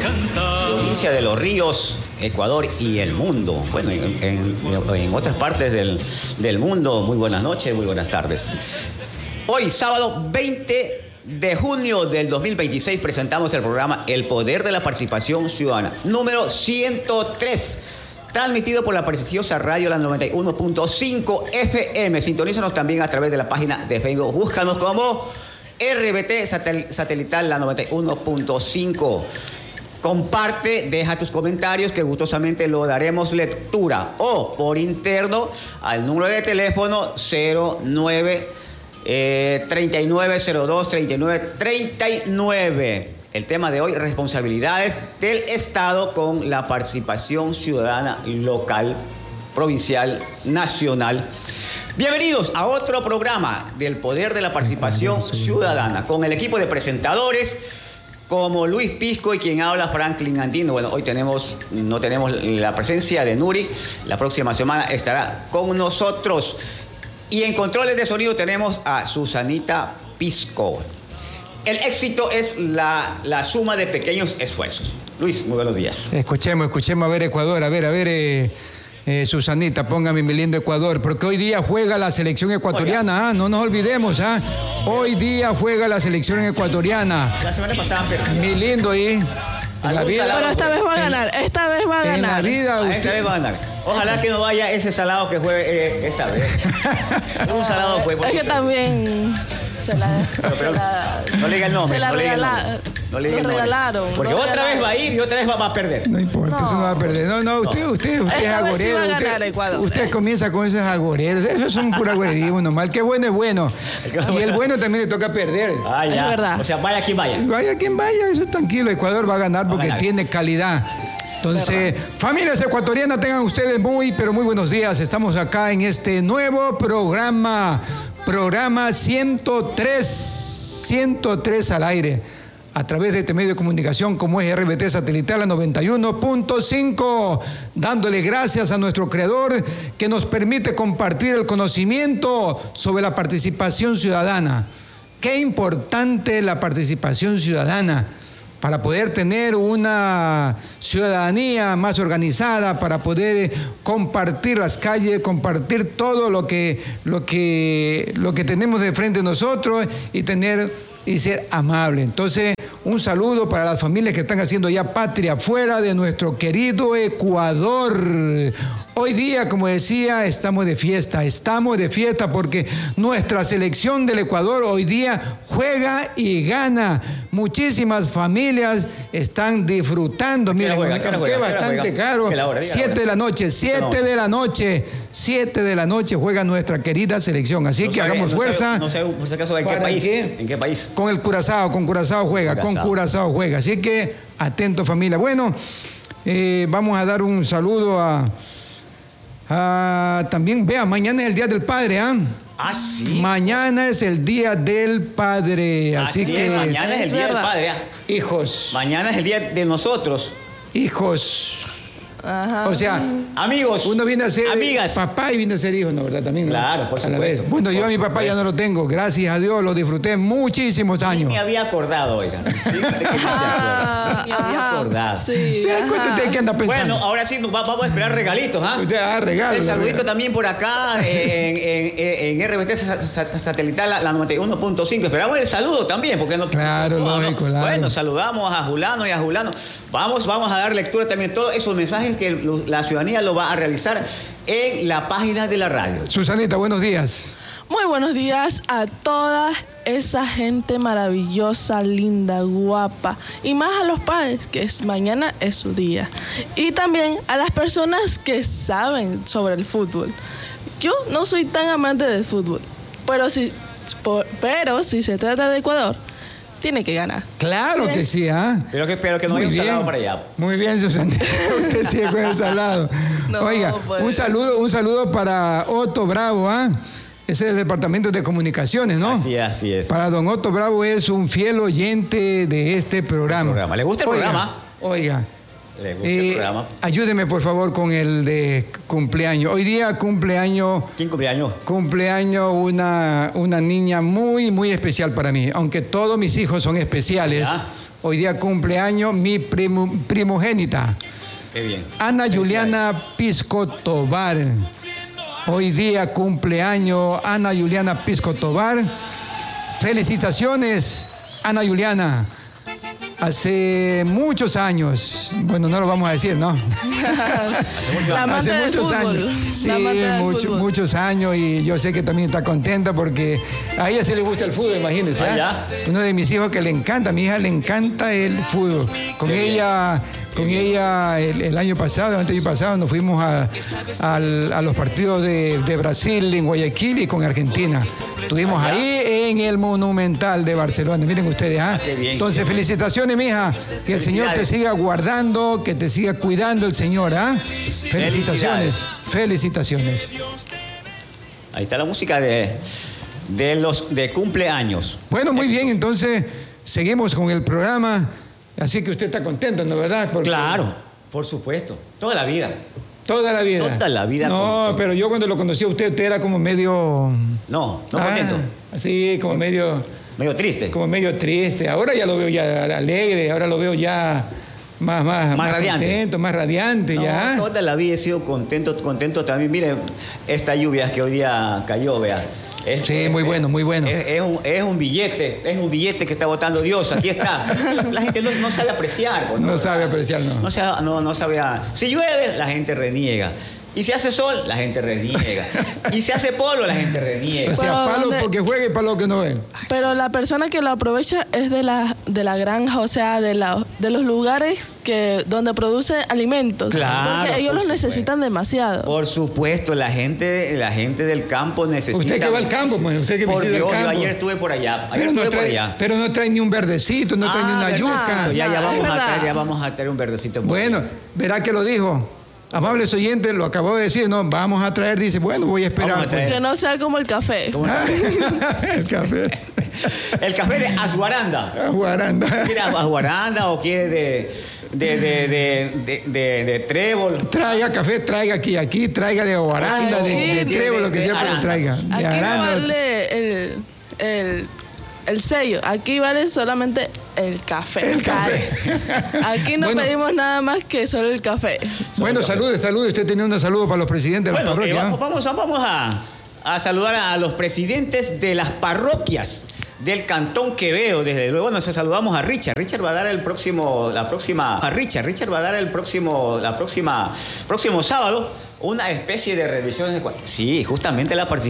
provincia de Los Ríos, Ecuador y el mundo. Bueno, en otras partes del mundo, muy buenas noches, muy buenas tardes. Hoy, sábado 20 de junio del 2026, presentamos el programa El Poder de la Participación Ciudadana, número 103. Transmitido por la prestigiosa radio La 91.5 FM. Sintonízanos también a través de la página de Facebook. Búscanos como RBT Satelital La 91.5. Comparte, deja tus comentarios que gustosamente lo daremos lectura. O por interno al número de teléfono 09 3902 3939. El tema de hoy, responsabilidades del Estado con la participación ciudadana local, provincial, nacional. Bienvenidos a otro programa del Poder de la Participación Ciudadana, con el equipo de presentadores como Luis Pisco y quien habla Franklin Andino. Bueno, hoy no tenemos la presencia de Nuri, la próxima semana estará con nosotros. Y en controles de sonido tenemos a Susanita Pisco. El éxito es la suma de pequeños esfuerzos. Luis, muy buenos días. Escuchemos a ver Ecuador, a ver, Susanita, póngame mi lindo Ecuador, porque hoy día juega la selección ecuatoriana, no nos olvidemos, hoy día juega la selección ecuatoriana. La semana pasada, pero... Mi lindo ahí. Pero esta vez va a ganar, esta vez va a ganar. En la vida esta vez va a ganar. Ojalá que no vaya ese salado que juegue esta vez. Un salado fue. Es que también... no le diga el nombre. Se la regalaron. Porque otra vez va a ir y otra vez va a perder. No importa, eso no va a perder. No, usted es agorero. Usted comienza con esos agoreros. Eso es un puro agorerismo normal. Que bueno es bueno. Y el bueno también le toca perder. Ya. Es verdad. O sea, vaya quien vaya. Vaya quien vaya, eso es tranquilo. Ecuador va a ganar porque tiene calidad. Entonces, familias ecuatorianas, tengan ustedes muy, pero muy buenos días. Estamos acá en este nuevo programa 103 al aire, a través de este medio de comunicación como es RBT Satelital, la 91.5, dándole gracias a nuestro creador que nos permite compartir el conocimiento sobre la participación ciudadana. Qué importante la participación ciudadana para poder tener una ciudadanía más organizada, para poder compartir las calles, compartir todo lo que tenemos de frente a nosotros y ser amable. Entonces, un saludo para las familias que están haciendo ya patria fuera de nuestro querido Ecuador. Hoy día, como decía, estamos de fiesta porque nuestra selección del Ecuador hoy día juega y gana. Muchísimas familias están disfrutando. Miren, aunque es bastante caro. 7 de la noche juega nuestra querida selección. Así que hagamos fuerza. No sé, por si acaso, ¿en qué país? Con el Curazao juega. Así que, atento familia. Bueno, vamos a dar un saludo también, vea, mañana es el Día del Padre, sí. Mañana es el Día del Padre. Así que mañana es el Día del Padre. Hijos. Mañana es el día de nosotros. Hijos. Ajá. O sea, amigos, uno viene a ser amigas, papá y viene a ser hijo, ¿no? ¿Verdad? También, ¿no? Claro, por supuesto. Bueno, yo a mi papá ya no lo tengo, gracias a Dios, lo disfruté muchísimos años. Me había acordado, oigan. Sí, me había acordado. Sí, cuéntate qué anda pensando. Bueno, ahora sí, vamos a esperar regalitos, Usted regalos. El saludito también por acá en RBT Satelital, la 91.5. Esperamos el saludo también, porque no. Claro, lógico, claro. Bueno, saludamos a Julano y a Julano. Vamos a dar lectura también a todos esos mensajes que la ciudadanía lo va a realizar en la página de la radio. Susanita, buenos días. Muy buenos días a toda esa gente maravillosa, linda, guapa, y más a los padres, que mañana es su día. Y también a las personas que saben sobre el fútbol. Yo no soy tan amante del fútbol, pero si se trata de Ecuador, tiene que ganar. Claro que sí, Pero que no haya un salado para allá. Muy bien, Susana. Usted sigue con el salado. No, oiga, pues. un saludo para Otto Bravo, Ese es el departamento de comunicaciones, ¿no? Así es. Para don Otto Bravo es un fiel oyente de este programa. ¿Le gusta el programa? Oiga. Ayúdeme, por favor, con el de cumpleaños. Hoy día cumpleaños. ¿Quién cumpleaños? Cumpleaños una niña muy, muy especial para mí. Aunque todos mis hijos son especiales. Hoy día cumpleaños mi primogénita. Qué bien. Ana Juliana Pisco Tobar. Hoy día cumpleaños Ana Juliana Pisco Tobar. Felicitaciones, Ana Juliana. Hace muchos años, bueno, no lo vamos a decir, ¿no? La amante Hace del muchos fútbol. años. Sí, La amante del fútbol. muchos años, y yo sé que también está contenta porque a ella sí le gusta el fútbol, imagínense. Ah, ¿eh? ya. Uno de mis hijos que le encanta, a mi hija le encanta el fútbol. Con ella el año pasado, el año pasado, nos fuimos a los partidos de Brasil en Guayaquil y con Argentina. Estuvimos ahí en el Monumental de Barcelona. Miren ustedes, ¿ah? Qué bien, Entonces, felicitaciones, mija. Que el Señor te siga guardando, que te siga cuidando el Señor, ¿ah? Felicitaciones. Felicitaciones. Ahí está la música de cumpleaños. Bueno, muy bien, entonces seguimos con el programa. Así que usted está contento, ¿no, verdad? Porque Claro, por supuesto. Toda la vida. toda la vida. Toda la vida No, contento. pero yo cuando lo conocí a usted era como medio... No contento. Así, como medio Medio triste. triste. Ahora ya lo veo ya alegre, ahora lo veo ya más radiante. contento, más radiante, No, ya. toda la vida he sido contento también. Mire, esta lluvia que hoy día cayó, vea. Sí, muy bueno, muy bueno. Es un billete que está botando Dios. Aquí está. La gente no sabe apreciar. Pues, No sabe apreciar, no. No sabe. Si llueve, la gente reniega. Y si hace sol, la gente reniega. Y si hace polvo, la gente reniega. O sea, Pero palo ¿dónde? porque juegue y palo que no ve. Pero la persona que lo aprovecha es de la granja, o sea, de los lugares donde producen alimentos. Claro, Porque ellos por los supuesto. necesitan demasiado. Por supuesto, la gente del campo necesita. Usted que va al campo, bueno, usted que Por visita el Dios, yo campo. ayer estuve por allá. Pero no trae ni un verdecito, no trae ni una verdad. yuca. Ya Es verdad. vamos a traer un verdecito. Bueno, verá que lo dijo. Amables oyentes, lo acabó de decir, no, vamos a traer, dice, bueno, voy a esperar. Vamos a traer. Que no sea como el café. ¿Cómo no? El café. El café de Azuaranda. Guaranda. ¿Quiere Azuaranda o quiere de trébol? Traiga café, traiga aquí, traiga de guaranda, de Aquí, trébol, lo que sea, pero arándano. traiga. Aquí De no arándano. vale el sello. Aquí vale solamente el café. El café. Aquí no Bueno. pedimos nada más que solo el café. Bueno, salude. Usted tenía un saludo para los presidentes de las Bueno, parroquias. vamos a saludar a los presidentes de las parroquias del Cantón Quevedo, desde luego. Bueno, saludamos a Richard. Richard va a dar el próximo sábado una especie de revisión. Sí, justamente la participación.